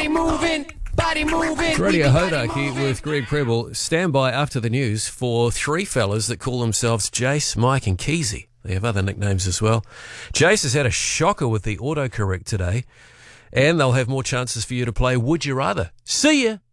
body moving. It's Radio Hodaki with Greg Preble. Stand by after the news for three fellas that call themselves Jace, Mike and Keezy. They have other nicknames as well. Jace has had a shocker with the autocorrect today, and they'll have more chances for you to play Would You Rather. See ya!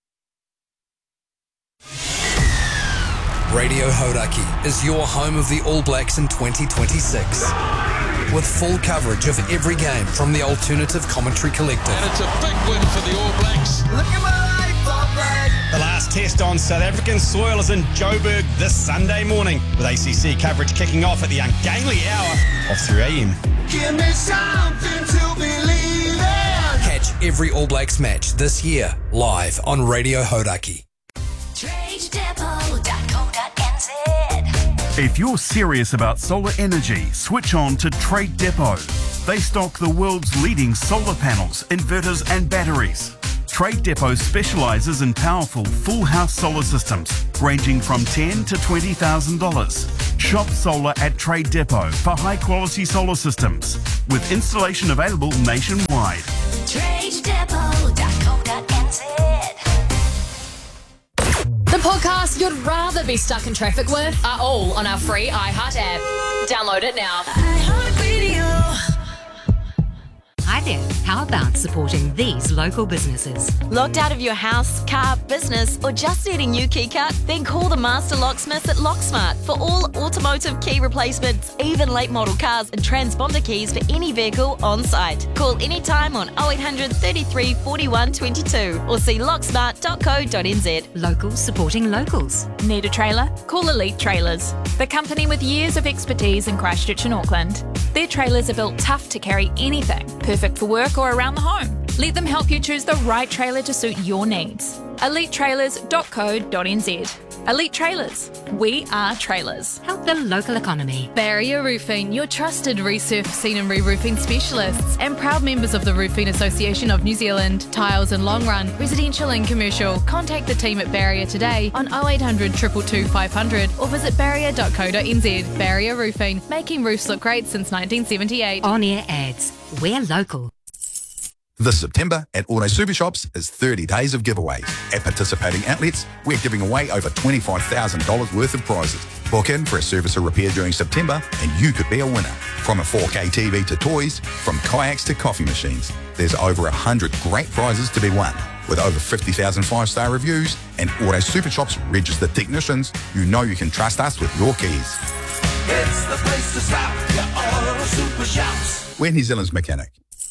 Radio Hodaki is your home of the All Blacks in 2026. With full coverage of every game from the Alternative Commentary Collective. And it's a big win for the All Blacks. Look at my life, All Black. The last test on South African soil is in Joburg this Sunday morning, with ACC coverage kicking off at the ungainly hour of 3 a.m. Give me something to believe in. Catch every All Blacks match this year, live on Radio Hodaki. If you're serious about solar energy, switch on to Trade Depot. They stock the world's leading solar panels, inverters and batteries. Trade Depot specialises in powerful full house solar systems ranging from $10,000 to $20,000. Shop solar at Trade Depot for high quality solar systems with installation available nationwide. TradeDepot.co.nz. The podcasts you'd rather be stuck in traffic with are all on our free iHeart app. Download it now. Hi there. How about supporting these local businesses? Locked out of your house, car, business, or just need a new key cut? Then call the master locksmiths at Locksmart for all automotive key replacements, even late model cars and transponder keys for any vehicle on site. Call anytime on 0800 33 41 22 or see locksmart.co.nz. Locals supporting locals. Need a trailer? Call Elite Trailers, the company with years of expertise in Christchurch and Auckland. Their trailers are built tough to carry anything, perfect for work or around the home. Let them help you choose the right trailer to suit your needs. EliteTrailers.co.nz. Elite Trailers. We are trailers. Help the local economy. Barrier Roofing, your trusted resurfacing and re-roofing specialists and proud members of the Roofing Association of New Zealand. Tiles and long run, residential and commercial. Contact the team at Barrier today on 0800 222 500 or visit barrier.co.nz. Barrier Roofing, making roofs look great since 1978. On-air ads. We're local. This September at Auto Super Shops is 30 days of giveaways. At participating outlets, we're giving away over $25,000 worth of prizes. Book in for a service or repair during September and you could be a winner. From a 4K TV to toys, from kayaks to coffee machines, there's over 100 great prizes to be won. With over 50,000 five-star reviews and Auto Super Shops registered technicians, you know you can trust us with your keys. It's the place to stop. Your Auto Super Shops. We're New Zealand's mechanic.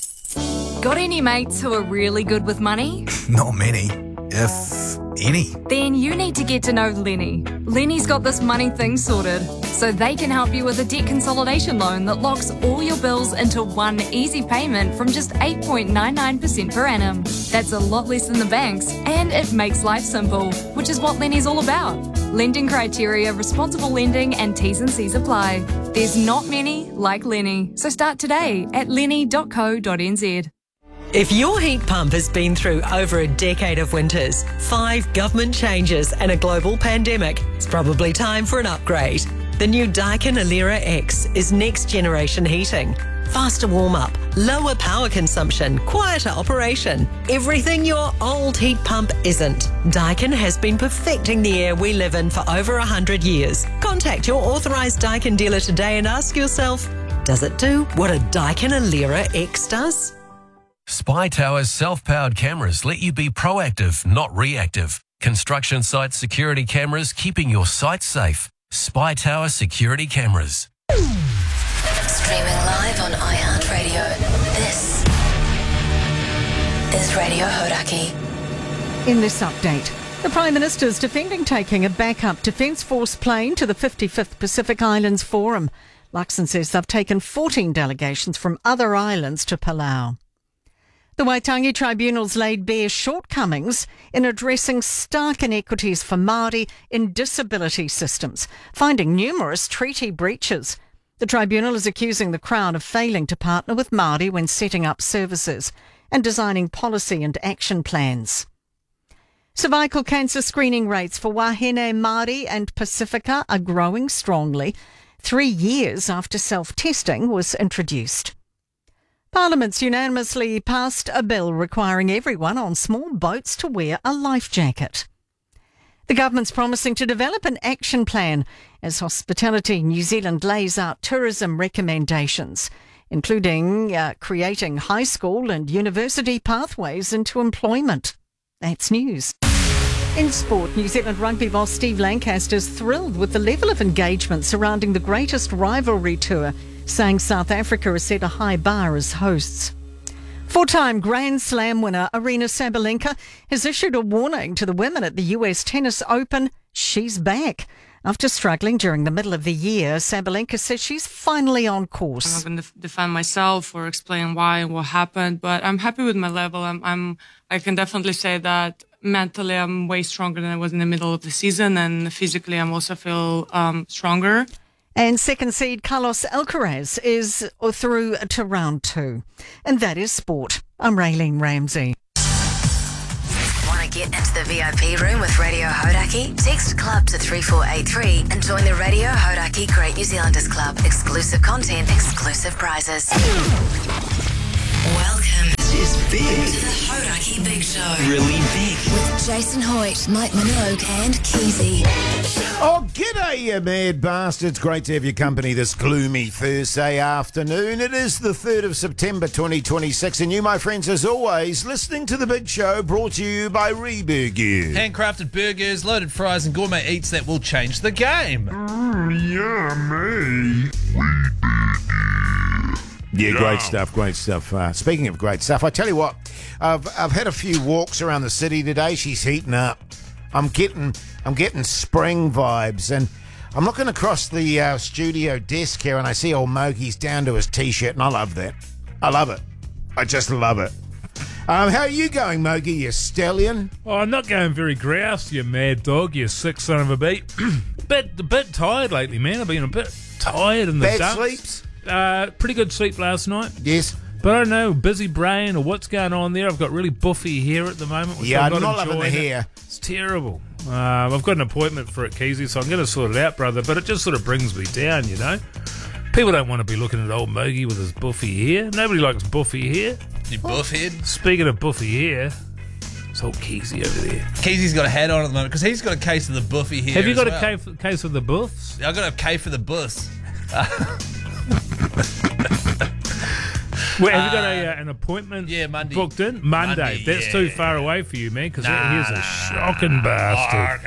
Got any mates who are really good with money? Not many, if any. Then you need to get to know Lenny. Lenny's got this money thing sorted, so they can help you with a debt consolidation loan that locks all your bills into one easy payment from just 8.99% per annum. That's a lot less than the banks, and it makes life simple, which is what Lenny's all about. Lending criteria, responsible lending, and T's and C's apply. There's not many like Lenny, so start today at lenny.co.nz. If your heat pump has been through over a decade of winters, 5 government changes and a global pandemic, it's probably time for an upgrade. The new Daikin Alera X is next generation heating. Faster warm-up, lower power consumption, quieter operation. Everything your old heat pump isn't. Daikin has been perfecting the air we live in for over 100 years. Contact your authorised Daikin dealer today and ask yourself, does it do what a Daikin Alera X does? Spy Tower's self-powered cameras let you be proactive, not reactive. Construction site security cameras keeping your site safe. Spy Tower security cameras. Streaming live on iHeartRadio. This is Radio Hodaki. In this update, the Prime Minister is defending taking a backup Defence Force plane to the 55th Pacific Islands Forum. Luxon says they've taken 14 delegations from other islands to Palau. The Waitangi Tribunal's laid bare shortcomings in addressing stark inequities for Māori in disability systems, finding numerous treaty breaches. The tribunal is accusing the Crown of failing to partner with Māori when setting up services and designing policy and action plans. Cervical cancer screening rates for Wahine Māori and Pacifica are growing strongly, 3 years after self-testing was introduced. Parliament's unanimously passed a bill requiring everyone on small boats to wear a life jacket. The government's promising to develop an action plan as Hospitality New Zealand lays out tourism recommendations, including creating high school and university pathways into employment. That's news. In sport, New Zealand rugby boss Steve Lancaster is thrilled with the level of engagement surrounding the greatest rivalry tour, saying South Africa has set a high bar as hosts. Four-time Grand Slam winner Aryna Sabalenka has issued a warning to the women at the US Tennis Open. She's back. After struggling during the middle of the year, Sabalenka says she's finally on course. I'm not going to defend myself or explain why and what happened, but I'm happy with my level. I can definitely say that mentally I'm way stronger than I was in the middle of the season, and physically I'm also feel stronger. And second seed Carlos Alcaraz is through to round 2. And that is sport. I'm Raylene Ramsey. Want to get into the VIP room with Radio Hodaki? Text club to 3483 and join the Radio Hodaki Great New Zealanders Club. Exclusive content, exclusive prizes. Welcome. This is big. To the Hodaki Big Show. Really big. With Jason Hoyt, Mike Minogue and Keezy. Oh, g'day, you mad bastards. Great to have your company this gloomy Thursday afternoon. It is the 3rd of September 2026, and you, my friends, as always, listening to The Big Show, brought to you by Reburger. Handcrafted burgers, loaded fries, and gourmet eats that will change the game. Yummy. Yeah, great stuff, great stuff. Speaking of great stuff, I tell you what, I've had a few walks around the city today. She's heating up. I'm getting spring vibes, and I'm looking across the studio desk here, and I see old Mogi's down to his t-shirt, and I love that. I love it. I just love it. How are you going, Mogi, you stallion? Oh, I'm not going very grouse, you mad dog, you sick son of a beat. A bit tired lately, man. I've been a bit tired in the Bad dumps. sleeps? Pretty good sleep last night. Yes. But I don't know, busy brain or what's going on there. I've got really buffy hair at the moment. Which Yeah, I'm I'm not loving the hair. It's terrible. I've got an appointment for it, Keezy, so I'm going to sort it out, brother. But it just sort of brings me down, you know. People don't want to be looking at old Mogi with his buffy hair. Nobody likes buffy hair. You buff head? Speaking of buffy hair, it's old Keezy over there. Keezy's got a hat on at the moment because he's got a case of the buffy hair. Have you got as a case of the buffs? I've got a case for the buffs. Well, have you got an appointment Monday. booked in? Monday. That's too far away for you, man, because here's a shocking bastard.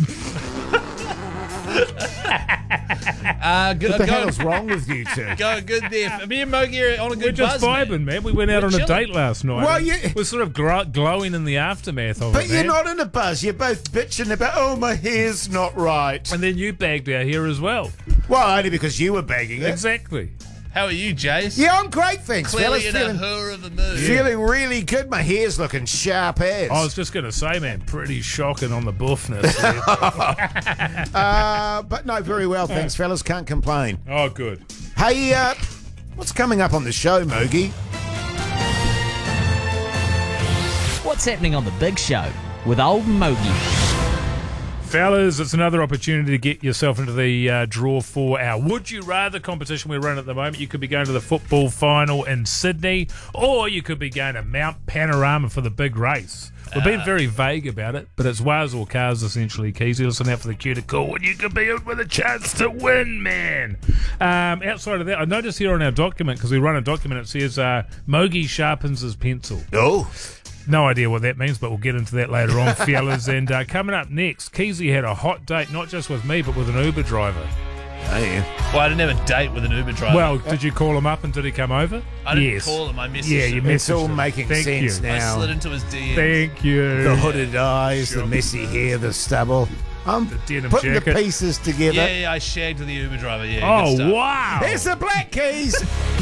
What the hell's wrong with you two? Go good there. Me and Mogi are on a good We're just buzz, vibing, man. We went out on a date last night. Well, We're sort of glowing in the aftermath of But it, you're man. not in a buzz. You're both bitching about, oh, my hair's not right. And then you bagged our hair as well. Well, only because you were bagging it. Exactly. How are you, Jace? Yeah, I'm great, thanks, Clearly fellas. in a hurr of the mood. Feeling really good. My hair's looking sharp as. I was just going to say, man, pretty shocking on the buffness. But no, very well, thanks, fellas. Can't complain. Oh, good. Hey, what's coming up on the show, Mogi? What's happening on the Big Show with old Mogi? Fellas, it's another opportunity to get yourself into the draw for our Would You Rather competition we're running at the moment. You could be going to the football final in Sydney, or you could be going to Mount Panorama for the big race. We've been very vague about it, but it's whales or cars, essentially, Keezy. Listen out for the cue to call, and you could be in with a chance to win, man. Outside of that, I noticed here on our document, because we run a document, it says Mogi sharpens his pencil. Oh. No idea what that means, but we'll get into that later on, fellas. And coming up next, Keezy had a hot date, not just with me, but with an Uber driver. Oh, yeah. Well, I didn't have a date with an Uber driver. Well, did you call him up and did he come over? I didn't Yes. call him. I messaged Yeah, him. you messaged It's all him. making Thank sense you. now. I slid into his DMs. Thank you. The hooded eyes, the messy hair, the stubble. I'm denim putting jacket. the pieces together. Yeah, I shagged with the Uber driver. Yeah. Oh, good stuff. wow. There's the black keys.